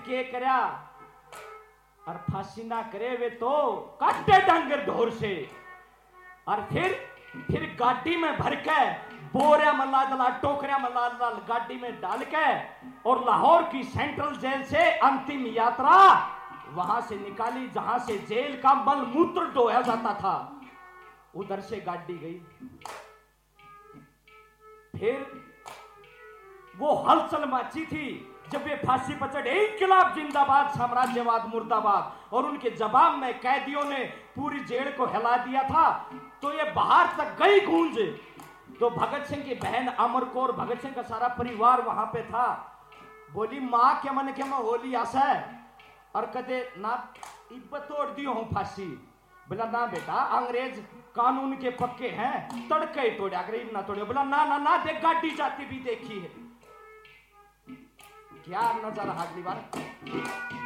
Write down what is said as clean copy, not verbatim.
के करया और फांसी ना करे वे तो काटे डांगर ढोर से। और फिर गाड़ी में भर के बोरिया में लादला टोकरिया में लादला गाड़ी में डाल के और लाहौर की सेंट्रल जेल से अंतिम यात्रा वहां से निकाली जहां से जेल का मल मूत्र ढोया जाता था। उधर से गाड़ी गई। फिर वो हलचल मची थी जब ये फांसी पर चढ़े, इनकलाब जिंदाबाद साम्राज्यवाद मुर्दाबाद, और उनके जवाब में कैदियों ने पूरी जेल को हिला दिया था। तो ये बाहर तक गई गूंज। तो भगत सिंह की बहन अमर कौर, भगत सिंह का सारा परिवार वहां पे था। बोली मां के मन के मैं होली आशा है और कदे ना इब्बत तोड़ दियो हूं फांसी। बोला ना बेटा अंग्रेज कानून के पक्के हैं, तड़के ही तोड़ा गरीब ना तोड़े। बोला ना ना ना देख गाड़ी जाती भी देखी है। क्या नजारा अगली बार।